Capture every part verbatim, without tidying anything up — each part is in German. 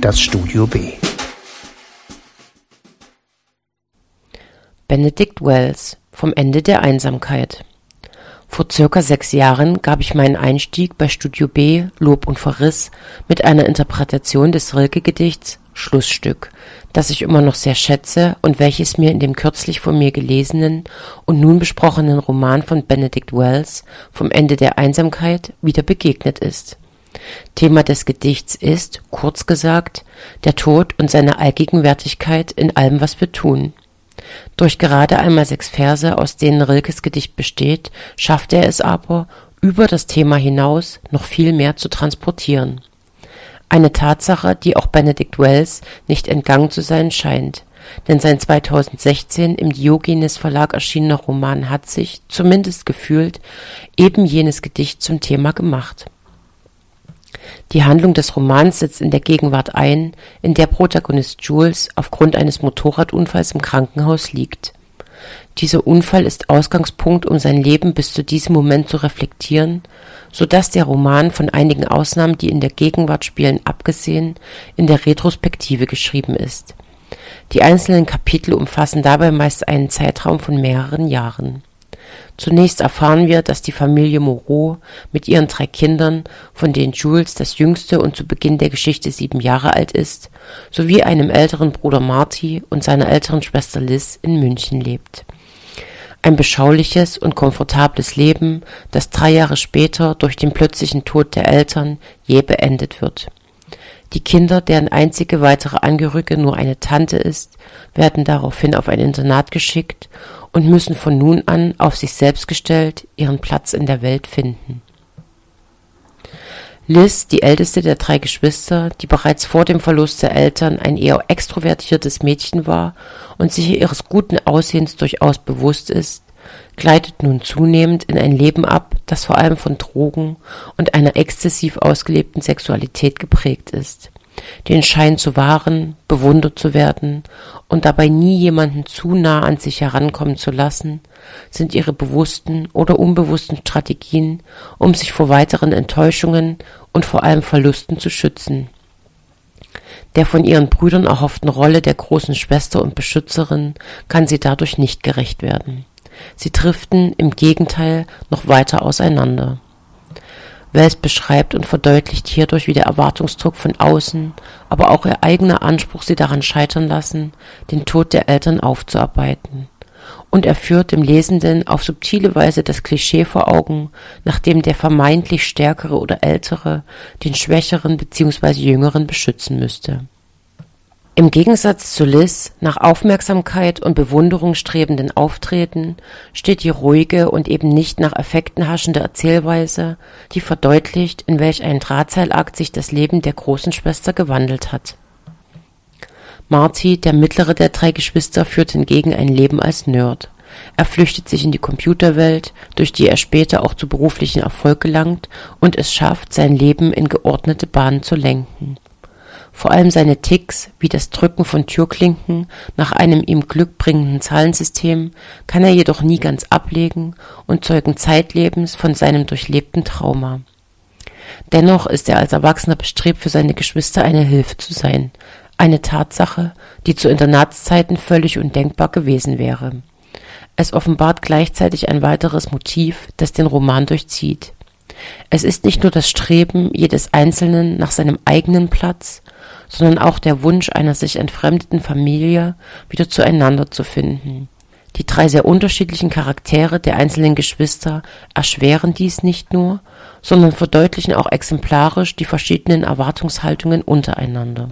das Studio B. Benedict Wells, Vom Ende der Einsamkeit. Vor circa sechs Jahren gab ich meinen Einstieg bei Studio B, Lob und Verriss, mit einer Interpretation des Rilke-Gedichts Schlussstück, das ich immer noch sehr schätze und welches mir in dem kürzlich von mir gelesenen und nun besprochenen Roman von Benedict Wells, Vom Ende der Einsamkeit, wieder begegnet ist. Thema des Gedichts ist, kurz gesagt, der Tod und seine Allgegenwärtigkeit in allem, was wir tun. Durch gerade einmal sechs Verse, aus denen Rilkes Gedicht besteht, schafft er es aber, über das Thema hinaus noch viel mehr zu transportieren. Eine Tatsache, die auch Benedict Wells nicht entgangen zu sein scheint, denn sein zweitausendsechzehn im Diogenes Verlag erschienener Roman hat sich, zumindest gefühlt, eben jenes Gedicht zum Thema gemacht. Die Handlung des Romans setzt in der Gegenwart ein, in der Protagonist Jules aufgrund eines Motorradunfalls im Krankenhaus liegt. Dieser Unfall ist Ausgangspunkt, um sein Leben bis zu diesem Moment zu reflektieren, so dass der Roman von einigen Ausnahmen, die in der Gegenwart spielen, abgesehen, in der Retrospektive geschrieben ist. Die einzelnen Kapitel umfassen dabei meist einen Zeitraum von mehreren Jahren. Zunächst erfahren wir, dass die Familie Moreau mit ihren drei Kindern, von denen Jules das jüngste und zu Beginn der Geschichte sieben Jahre alt ist, sowie einem älteren Bruder Marty und seiner älteren Schwester Liz in München lebt. Ein beschauliches und komfortables Leben, das drei Jahre später durch den plötzlichen Tod der Eltern jäh beendet wird. Die Kinder, deren einzige weitere Angehörige nur eine Tante ist, werden daraufhin auf ein Internat geschickt und müssen von nun an auf sich selbst gestellt ihren Platz in der Welt finden. Liz, die älteste der drei Geschwister, die bereits vor dem Verlust der Eltern ein eher extrovertiertes Mädchen war und sich ihres guten Aussehens durchaus bewusst ist, gleitet nun zunehmend in ein Leben ab, das vor allem von Drogen und einer exzessiv ausgelebten Sexualität geprägt ist. Den Schein zu wahren, bewundert zu werden und dabei nie jemanden zu nah an sich herankommen zu lassen, sind ihre bewussten oder unbewussten Strategien, um sich vor weiteren Enttäuschungen und vor allem Verlusten zu schützen. Der von ihren Brüdern erhofften Rolle der großen Schwester und Beschützerin kann sie dadurch nicht gerecht werden. Sie driften im Gegenteil noch weiter auseinander. Wells beschreibt und verdeutlicht hierdurch, wie der Erwartungsdruck von außen, aber auch ihr eigener Anspruch sie daran scheitern lassen, den Tod der Eltern aufzuarbeiten. Und er führt dem Lesenden auf subtile Weise das Klischee vor Augen, nachdem der vermeintlich Stärkere oder Ältere den Schwächeren bzw. Jüngeren beschützen müsste. Im Gegensatz zu Liz, nach Aufmerksamkeit und Bewunderung strebenden Auftreten, steht die ruhige und eben nicht nach Effekten haschende Erzählweise, die verdeutlicht, in welch ein Drahtseilakt sich das Leben der großen Schwester gewandelt hat. Marty, der mittlere der drei Geschwister, führt hingegen ein Leben als Nerd. Er flüchtet sich in die Computerwelt, durch die er später auch zu beruflichen Erfolg gelangt und es schafft, sein Leben in geordnete Bahnen zu lenken. Vor allem seine Ticks, wie das Drücken von Türklinken nach einem ihm Glück bringenden Zahlensystem, kann er jedoch nie ganz ablegen und zeugen zeitlebens von seinem durchlebten Trauma. Dennoch ist er als Erwachsener bestrebt, für seine Geschwister eine Hilfe zu sein, eine Tatsache, die zu Internatszeiten völlig undenkbar gewesen wäre. Es offenbart gleichzeitig ein weiteres Motiv, das den Roman durchzieht. Es ist nicht nur das Streben jedes Einzelnen nach seinem eigenen Platz, sondern auch der Wunsch einer sich entfremdeten Familie, wieder zueinander zu finden. Die drei sehr unterschiedlichen Charaktere der einzelnen Geschwister erschweren dies nicht nur, sondern verdeutlichen auch exemplarisch die verschiedenen Erwartungshaltungen untereinander.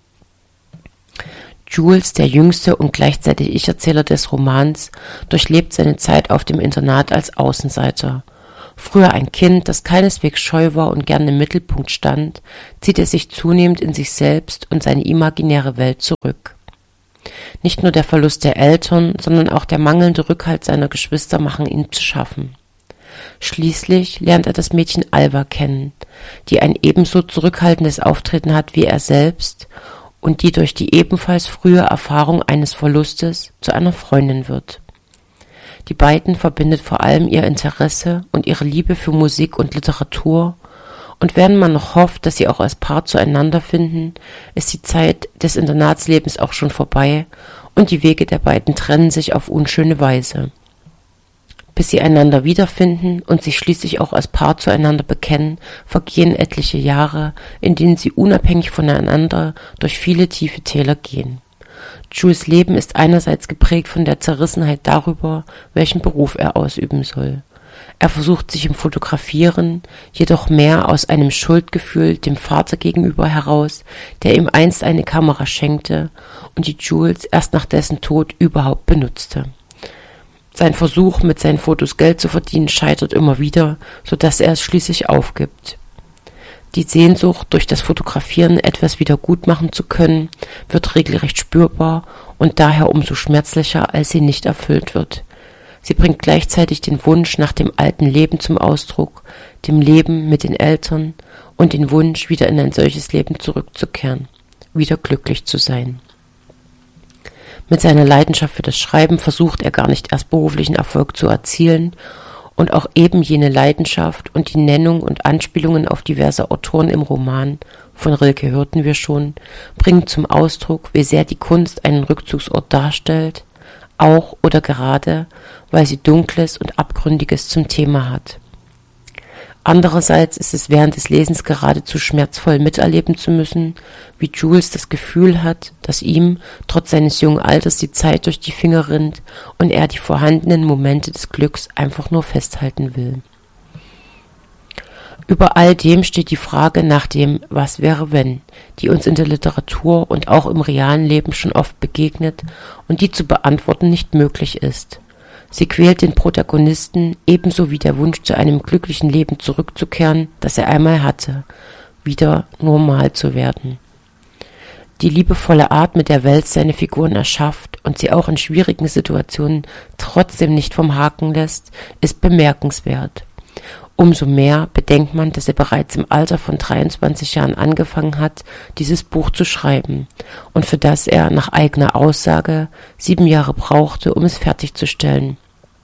Jules, der jüngste und gleichzeitig Ich-Erzähler des Romans, durchlebt seine Zeit auf dem Internat als Außenseiter. Früher ein Kind, das keineswegs scheu war und gern im Mittelpunkt stand, zieht er sich zunehmend in sich selbst und seine imaginäre Welt zurück. Nicht nur der Verlust der Eltern, sondern auch der mangelnde Rückhalt seiner Geschwister machen ihm zu schaffen. Schließlich lernt er das Mädchen Alva kennen, die ein ebenso zurückhaltendes Auftreten hat wie er selbst und die durch die ebenfalls frühe Erfahrung eines Verlustes zu einer Freundin wird. Die beiden verbindet vor allem ihr Interesse und ihre Liebe für Musik und Literatur Und während man noch hofft, dass sie auch als Paar zueinander finden, ist die Zeit des Internatslebens auch schon vorbei und die Wege der beiden trennen sich auf unschöne Weise. Bis sie einander wiederfinden und sich schließlich auch als Paar zueinander bekennen, vergehen etliche Jahre, in denen sie unabhängig voneinander durch viele tiefe Täler gehen. Jules' Leben ist einerseits geprägt von der Zerrissenheit darüber, welchen Beruf er ausüben soll. Er versucht sich im Fotografieren, jedoch mehr aus einem Schuldgefühl dem Vater gegenüber heraus, der ihm einst eine Kamera schenkte und die Jules erst nach dessen Tod überhaupt benutzte. Sein Versuch, mit seinen Fotos Geld zu verdienen, scheitert immer wieder, sodass er es schließlich aufgibt. Die Sehnsucht, durch das Fotografieren etwas wieder gut machen zu können, wird regelrecht spürbar und daher umso schmerzlicher, als sie nicht erfüllt wird. Sie bringt gleichzeitig den Wunsch nach dem alten Leben zum Ausdruck, dem Leben mit den Eltern und den Wunsch, wieder in ein solches Leben zurückzukehren, wieder glücklich zu sein. Mit seiner Leidenschaft für das Schreiben versucht er gar nicht erst beruflichen Erfolg zu erzielen und auch eben jene Leidenschaft und die Nennung und Anspielungen auf diverse Autoren im Roman, von Rilke hörten wir schon, bringen zum Ausdruck, wie sehr die Kunst einen Rückzugsort darstellt, auch oder gerade, weil sie Dunkles und Abgründiges zum Thema hat. Andererseits ist es während des Lesens geradezu schmerzvoll miterleben zu müssen, wie Jules das Gefühl hat, dass ihm, trotz seines jungen Alters, die Zeit durch die Finger rinnt und er die vorhandenen Momente des Glücks einfach nur festhalten will. Über all dem steht die Frage nach dem Was wäre wenn, die uns in der Literatur und auch im realen Leben schon oft begegnet und die zu beantworten nicht möglich ist. Sie quält den Protagonisten ebenso wie der Wunsch, zu einem glücklichen Leben zurückzukehren, das er einmal hatte, wieder normal zu werden. Die liebevolle Art, mit der Wälz seine Figuren erschafft und sie auch in schwierigen Situationen trotzdem nicht vom Haken lässt, ist bemerkenswert. Umso mehr bedenkt man, dass er bereits im Alter von dreiundzwanzig Jahren angefangen hat, dieses Buch zu schreiben und für das er nach eigener Aussage sieben Jahre brauchte, um es fertigzustellen.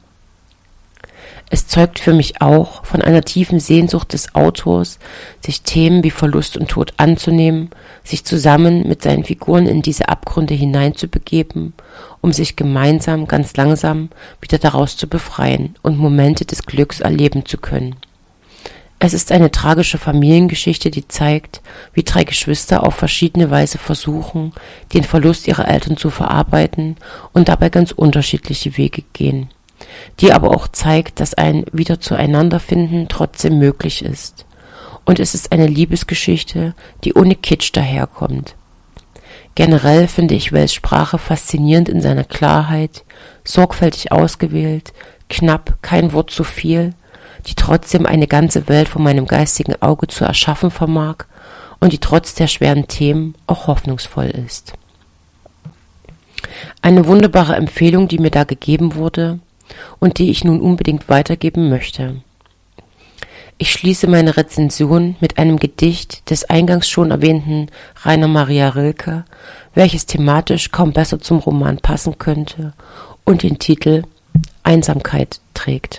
Es zeugt für mich auch von einer tiefen Sehnsucht des Autors, sich Themen wie Verlust und Tod anzunehmen, sich zusammen mit seinen Figuren in diese Abgründe hineinzubegeben, um sich gemeinsam ganz langsam wieder daraus zu befreien und Momente des Glücks erleben zu können. Es ist eine tragische Familiengeschichte, die zeigt, wie drei Geschwister auf verschiedene Weise versuchen, den Verlust ihrer Eltern zu verarbeiten und dabei ganz unterschiedliche Wege gehen, die aber auch zeigt, dass ein Wieder zueinanderfinden trotzdem möglich ist. Und es ist eine Liebesgeschichte, die ohne Kitsch daherkommt. Generell finde ich Wells Sprache faszinierend in seiner Klarheit, sorgfältig ausgewählt, knapp, kein Wort zu viel, die trotzdem eine ganze Welt vor meinem geistigen Auge zu erschaffen vermag und die trotz der schweren Themen auch hoffnungsvoll ist. Eine wunderbare Empfehlung, die mir da gegeben wurde und die ich nun unbedingt weitergeben möchte. Ich schließe meine Rezension mit einem Gedicht des eingangs schon erwähnten Rainer Maria Rilke, welches thematisch kaum besser zum Roman passen könnte und den Titel Einsamkeit trägt.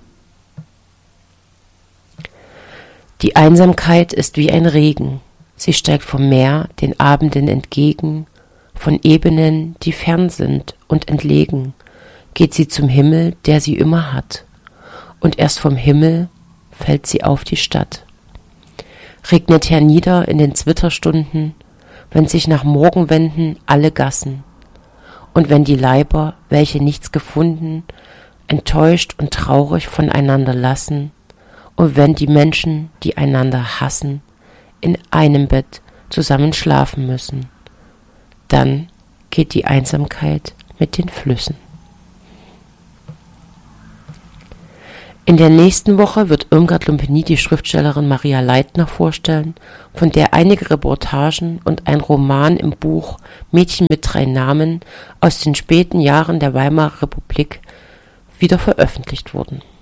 Die Einsamkeit ist wie ein Regen, sie steigt vom Meer den Abenden entgegen, von Ebenen, die fern sind und entlegen, geht sie zum Himmel, der sie immer hat, und erst vom Himmel fällt sie auf die Stadt. Regnet hernieder in den Zwitterstunden, wenn sich nach Morgen wenden alle Gassen, und wenn die Leiber, welche nichts gefunden, enttäuscht und traurig voneinander lassen, und wenn die Menschen, die einander hassen, in einem Bett zusammen schlafen müssen, dann geht die Einsamkeit mit den Flüssen. In der nächsten Woche wird Irmgard Lumpeni die Schriftstellerin Maria Leitner vorstellen, von der einige Reportagen und ein Roman im Buch Mädchen mit drei Namen aus den späten Jahren der Weimarer Republik wieder veröffentlicht wurden.